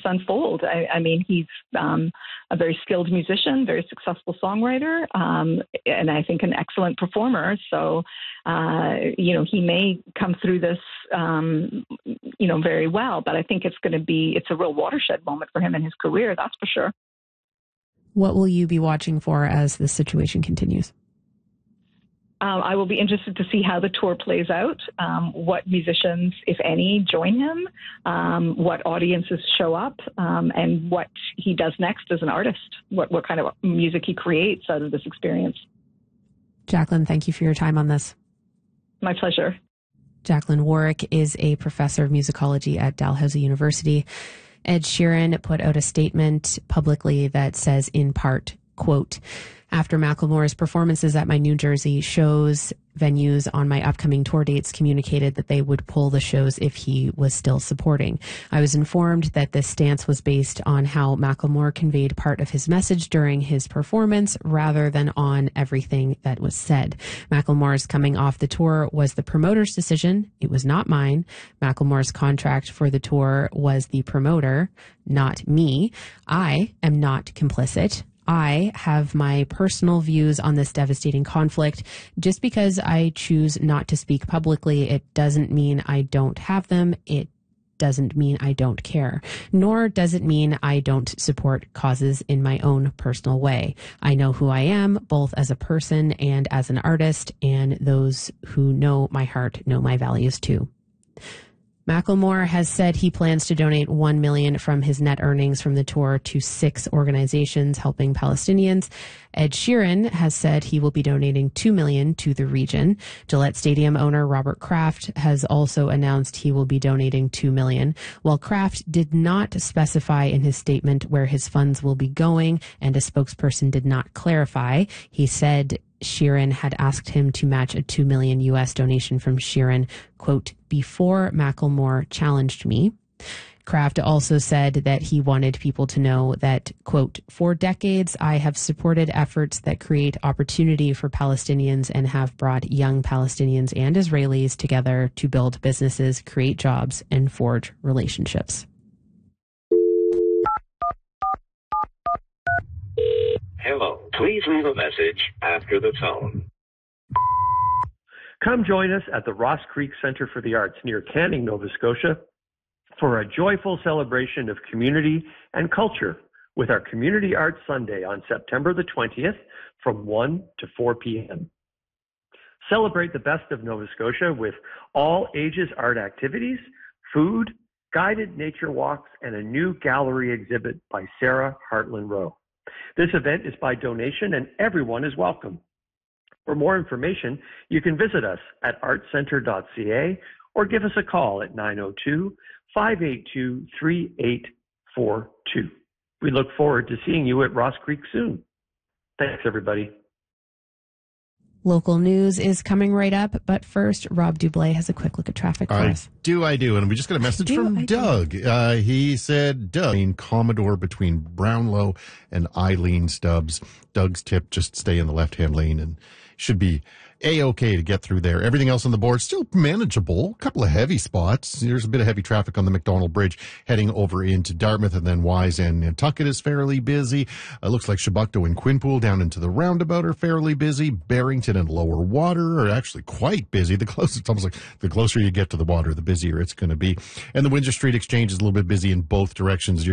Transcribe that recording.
unfold. I mean, he's a very skilled musician, very successful songwriter, and I think an excellent performer. So, he may come through this, very well. But I think it's a real watershed moment for him in his career. That's for sure. What will you be watching for as the situation continues? I will be interested to see how the tour plays out, what musicians, if any, join him, what audiences show up, and what he does next as an artist, what kind of music he creates out of this experience. Jacqueline, thank you for your time on this. My pleasure. Jacqueline Warwick is a professor of musicology at Dalhousie University. Ed Sheeran put out a statement publicly that says, in part, quote, "After Macklemore's performances at my New Jersey shows, venues on my upcoming tour dates communicated that they would pull the shows if he was still supporting. I was informed that this stance was based on how Macklemore conveyed part of his message during his performance rather than on everything that was said. Macklemore's coming off the tour was the promoter's decision. It was not mine. Macklemore's contract for the tour was the promoter, not me. I am not complicit. I have my personal views on this devastating conflict. Just because I choose not to speak publicly, it doesn't mean I don't have them. It doesn't mean I don't care, nor does it mean I don't support causes in my own personal way. I know who I am, both as a person and as an artist, and those who know my heart know my values too." Macklemore has said he plans to donate $1 million from his net earnings from the tour to 6 organizations helping Palestinians. Ed Sheeran has said he will be donating $2 million to the region. Gillette Stadium owner Robert Kraft has also announced he will be donating $2 million. While Kraft did not specify in his statement where his funds will be going, and a spokesperson did not clarify, he said Sheeran had asked him to match a $2 million U.S. donation from Sheeran, quote, "before Macklemore challenged me." Kraft also said that he wanted people to know that, quote, "for decades, I have supported efforts that create opportunity for Palestinians and have brought young Palestinians and Israelis together to build businesses, create jobs, and forge relationships." Hello. Please leave a message after the tone. Come join us at the Ross Creek Center for the Arts near Canning, Nova Scotia, for a joyful celebration of community and culture with our Community Arts Sunday on September the 20th from 1 to 4 p.m. Celebrate the best of Nova Scotia with all ages art activities, food, guided nature walks, and a new gallery exhibit by Sarah Hartland Rowe. This event is by donation and everyone is welcome. For more information, you can visit us at artcenter.ca or give us a call at 902-582-3842. We look forward to seeing you at Ross Creek soon. Thanks, everybody. Local news is coming right up, but first, Rob Dublé has a quick look at traffic for us. I do. And we just got a message from Doug. He said, Doug, Commodore between Brownlow and Eileen Stubbs. Doug's tip, just stay in the left-hand lane and should be A-okay to get through there. Everything else on the board, still manageable. A couple of heavy spots. There's a bit of heavy traffic on the McDonald Bridge heading over into Dartmouth, and then Wise and Nantucket is fairly busy. Looks like Chebucto and Quinpool down into the roundabout are fairly busy. Barrington and Lower Water are actually quite busy. It's almost like the closer you get to the water, the busier it's going to be. And the Windsor Street Exchange is a little bit busy in both directions.